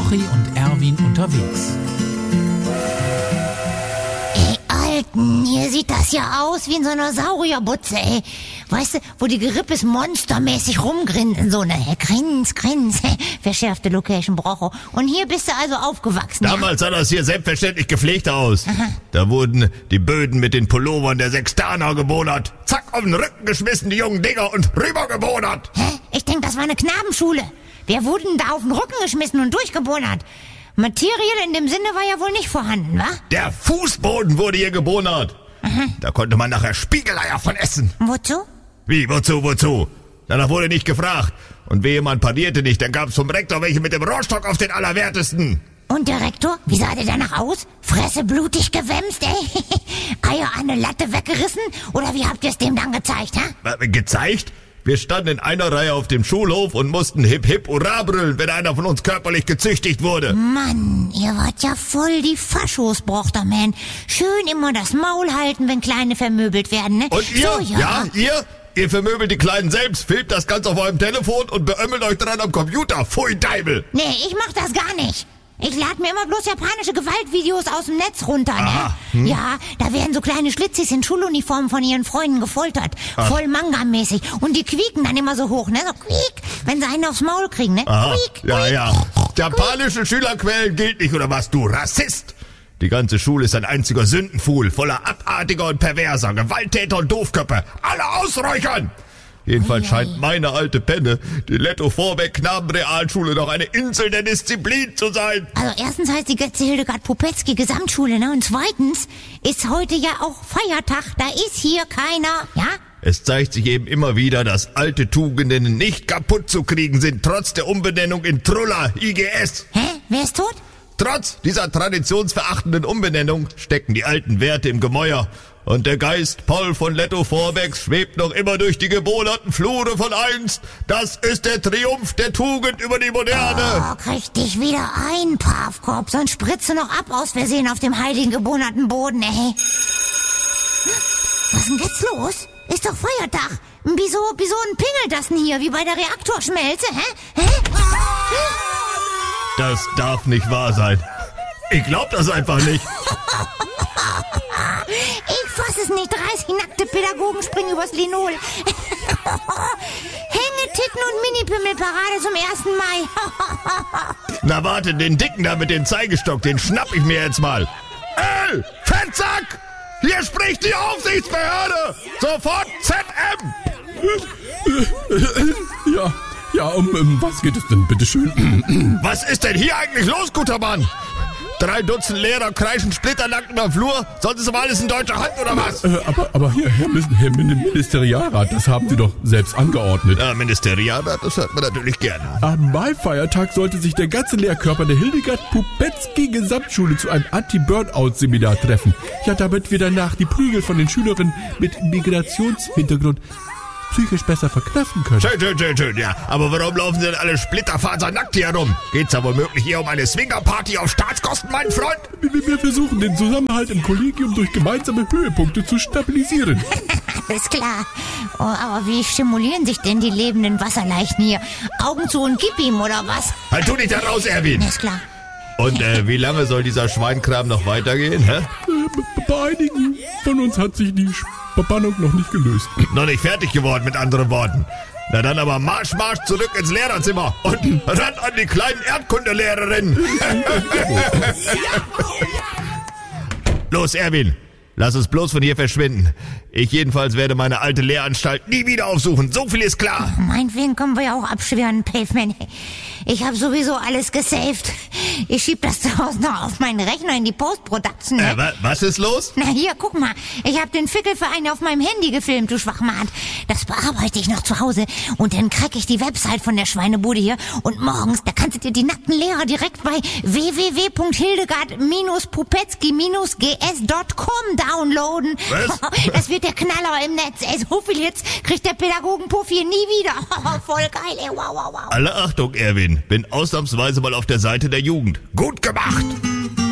Rochi und Erwin unterwegs. Ey, Alten, hier sieht das ja aus wie in so einer Saurierbutze, ey. Weißt du, wo die Gerippes monstermäßig rumgrinsen, so eine Grins, verschärfte Location, Brocho. Und hier bist du also aufgewachsen, Damals sah das hier selbstverständlich gepflegt aus. Da wurden die Böden mit den Pullovern der Sextaner gebonert. Zack, auf den Rücken geschmissen, die jungen Dinger, und rüber gebonert. Hä? Ich denk, das war eine Knabenschule. Wer wurde denn da auf den Rücken geschmissen und durchgebonert? Material in dem Sinne war ja wohl nicht vorhanden, wa? Der Fußboden wurde hier gebonert. Da konnte man nachher Spiegeleier von essen. Wozu? Wie, wozu? Danach wurde nicht gefragt. Und wehe, man parierte nicht, dann gab's vom Rektor welche mit dem Rohrstock auf den Allerwertesten. Und der Rektor? Wie sah der danach aus? Fresse blutig gewämst, ey? Eier an eine Latte weggerissen? Oder wie habt ihr es dem dann gezeigt, hä? Gezeigt? Wir standen in einer Reihe auf dem Schulhof und mussten hip hip hurra brüllen, wenn einer von uns körperlich gezüchtigt wurde. Mann, ihr wart ja voll die Faschos, Brochterman. Schön immer das Maul halten, wenn Kleine vermöbelt werden, ne? Und ihr? So, ja. Ihr vermöbelt die Kleinen selbst, filmt das Ganze auf eurem Telefon und beömmelt euch dran am Computer. Pfui Deibel! Nee, ich mach das gar nicht. Ich lade mir immer bloß japanische Gewaltvideos aus dem Netz runter, ne? Aha, Ja, da werden so kleine Schlitzis in Schuluniformen von ihren Freunden gefoltert. Voll Manga-mäßig. Und die quieken dann immer so hoch, ne? So quiek, wenn sie einen aufs Maul kriegen, ne? Aha, Quiek, ja. Japanische Schülerquellen gilt nicht, oder was, du Rassist? Die ganze Schule ist ein einziger Sündenpfuhl, voller Abartiger und Perverser, Gewalttäter und Doofköpfe. Alle ausräuchern! Jedenfalls scheint meine alte Penne, die Letto-Vorbeck-Knaben-Realschule, noch eine Insel der Disziplin zu sein. Also erstens heißt die Götze Hildegard Pupetzky Gesamtschule, ne? Und zweitens ist heute ja auch Feiertag, da ist hier keiner, ja? Es zeigt sich eben immer wieder, dass alte Tugenden nicht kaputt zu kriegen sind, trotz der Umbenennung in Truller, IGS. Hä? Wer ist tot? Trotz dieser traditionsverachtenden Umbenennung stecken die alten Werte im Gemäuer. Und der Geist Paul von Letto-Vorbecks schwebt noch immer durch die gebohnerten Flure von einst. Das ist der Triumph der Tugend über die Moderne. Oh, krieg dich wieder ein, Pavkorb, sonst spritze noch ab aus Versehen auf dem heiligen gebohnerten Boden, ey. Was ist denn jetzt los? Ist doch Feiertag. Wieso pingelt das denn hier, wie bei der Reaktorschmelze, hä? Das darf nicht wahr sein. Ich glaub das einfach nicht. Ich fass es nicht. 30 nackte Pädagogen springen übers Linol. Hängetitten und Mini-Pimmelparade zum 1. Mai. Na warte, den Dicken da mit dem Zeigestock, den schnapp ich mir jetzt mal. Ey, Fettsack! Hier spricht die Aufsichtsbehörde! Sofort ZM! Ja, um was geht es denn, bitteschön? Was ist denn hier eigentlich los, guter Mann? 3 Dutzend Lehrer kreischen splitternackt im Flur, sonst ist aber alles in deutscher Hand, oder was? Aber hier, Herr Ministerialrat, das haben Sie doch selbst angeordnet. Ja, Ministerialrat, das hört man natürlich gerne. Am Maifeiertag sollte sich der ganze Lehrkörper der Hildegard Pupetzky Gesamtschule zu einem Anti-Burnout-Seminar treffen. Ja, damit wir danach die Prügel von den Schülerinnen mit Migrationshintergrund psychisch besser verkraften können. Schön, ja. Aber warum laufen sie denn alle splitterfasernackt hier herum? Geht's da womöglich hier um eine Swingerparty auf Staatskosten, mein Freund? Wir versuchen, den Zusammenhalt im Kollegium durch gemeinsame Höhepunkte zu stabilisieren. Ist klar. Oh, aber wie stimulieren sich denn die lebenden Wasserleichen hier? Augen zu und gib ihm, oder was? Halt du nicht da raus, Erwin. Ist klar. Und wie lange soll dieser Schweinkram noch weitergehen, hä? Bei einigen von uns hat sich die Spannung noch nicht gelöst. Noch nicht fertig geworden, mit anderen Worten. Na dann aber Marsch zurück ins Lehrerzimmer und ran an die kleinen Erdkundelehrerinnen. Los, Erwin, lass uns bloß von hier verschwinden. Ich jedenfalls werde meine alte Lehranstalt nie wieder aufsuchen. So viel ist klar. Meinetwegen können wir ja auch abschwören, Pavement. Ich habe sowieso alles gesaved. Ich schieb das zu Hause noch auf meinen Rechner in die Post-Production. Ne? Was ist los? Na hier, guck mal. Ich habe den Fickelverein auf meinem Handy gefilmt, du Schwachmat. Das bearbeite ich noch zu Hause. Und dann crack ich die Website von der Schweinebude hier. Und morgens, da kannst du dir die nackten Lehrer direkt bei www.hildegard-pupetzky-gs.com downloaden. Was? Das wird der Knaller im Netz. Ey, so viel jetzt kriegt der Pädagogenpuff hier nie wieder. Voll geil, ey. Wow. Alle Achtung, Erwin. Bin ausnahmsweise mal auf der Seite der Jugend. Gut gemacht!